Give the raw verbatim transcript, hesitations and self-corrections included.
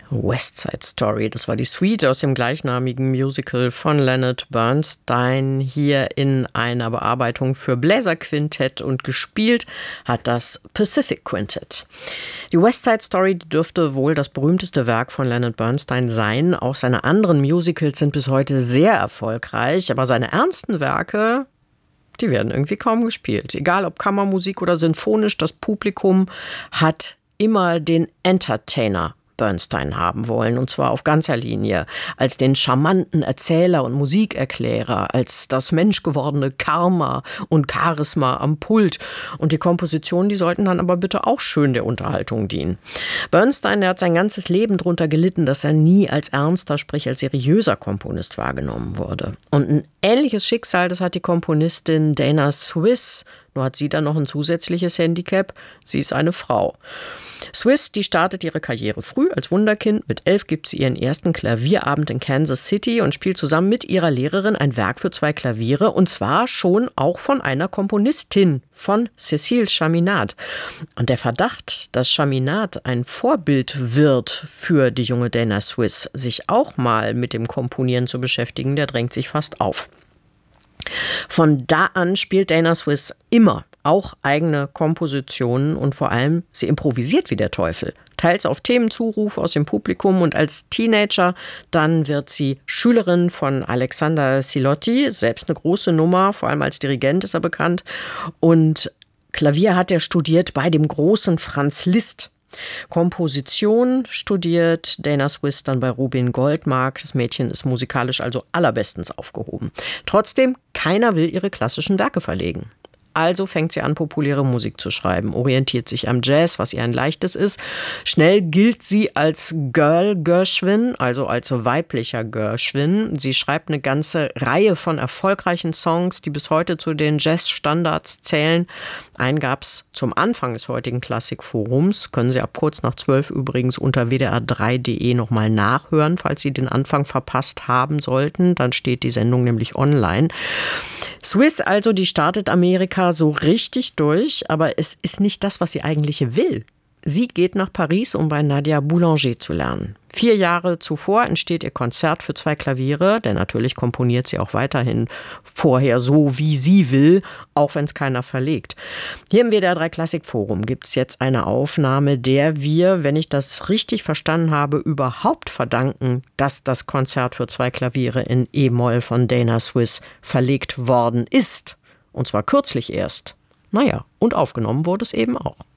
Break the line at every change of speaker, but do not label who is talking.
West Side Story, das war die Suite aus dem gleichnamigen Musical von Leonard Bernstein, hier in einer Bearbeitung für Bläserquintett, und gespielt hat das Pacific Quintet. Die West Side Story dürfte wohl das berühmteste Werk von Leonard Bernstein sein. Auch seine anderen Musicals sind bis heute sehr erfolgreich, aber seine ernsten Werke, die werden irgendwie kaum gespielt. Egal ob Kammermusik oder sinfonisch, das Publikum hat immer den Entertainer Bernstein haben wollen, und zwar auf ganzer Linie, als den charmanten Erzähler und Musikerklärer, als das menschgewordene Karma und Charisma am Pult. Und die Kompositionen, die sollten dann aber bitte auch schön der Unterhaltung dienen. Bernstein, der hat sein ganzes Leben darunter gelitten, dass er nie als ernster, sprich als seriöser Komponist wahrgenommen wurde. Und ein ähnliches Schicksal, das hat die Komponistin Dana Swiss. Nur hat sie dann noch ein zusätzliches Handicap. Sie ist eine Frau. Swiss, die startet ihre Karriere früh als Wunderkind. Mit elf gibt sie ihren ersten Klavierabend in Kansas City und spielt zusammen mit ihrer Lehrerin ein Werk für zwei Klaviere. Und zwar schon auch von einer Komponistin, von Cécile Chaminade. Und der Verdacht, dass Chaminade ein Vorbild wird für die junge Dana Swiss, sich auch mal mit dem Komponieren zu beschäftigen, der drängt sich fast auf. Von da an spielt Dana Swiss immer auch eigene Kompositionen, und vor allem, sie improvisiert wie der Teufel. Teils auf Themenzuruf aus dem Publikum, und als Teenager dann wird sie Schülerin von Alexander Sillotti, selbst eine große Nummer, vor allem als Dirigent ist er bekannt. Und Klavier hat er studiert bei dem großen Franz Liszt. Komposition studiert Dana Swiss dann bei Rubin Goldmark. Das Mädchen ist musikalisch also allerbestens aufgehoben. Trotzdem, keiner will ihre klassischen Werke verlegen. Also fängt sie an, populäre Musik zu schreiben, orientiert sich am Jazz, was ihr ein leichtes ist. Schnell gilt sie als Girl Gershwin, also als weiblicher Gershwin. Sie schreibt eine ganze Reihe von erfolgreichen Songs, die bis heute zu den Jazzstandards zählen. Einen gab es zum Anfang des heutigen Klassikforums. Können Sie ab kurz nach zwölf übrigens unter w d r drei punkt d e nochmal nachhören, falls Sie den Anfang verpasst haben sollten. Dann steht die Sendung nämlich online. Swiss also, die startet Amerika so richtig durch, aber es ist nicht das, was sie eigentlich will. Sie geht nach Paris, um bei Nadia Boulanger zu lernen. Vier Jahre zuvor entsteht ihr Konzert für zwei Klaviere, denn natürlich komponiert sie auch weiterhin vorher so, wie sie will, auch wenn es keiner verlegt. Hier im W D R drei Klassikforum gibt es jetzt eine Aufnahme, der wir, wenn ich das richtig verstanden habe, überhaupt verdanken, dass das Konzert für zwei Klaviere in E-Moll von Dana Swiss verlegt worden ist. Und zwar kürzlich erst. Naja, und aufgenommen wurde es eben auch.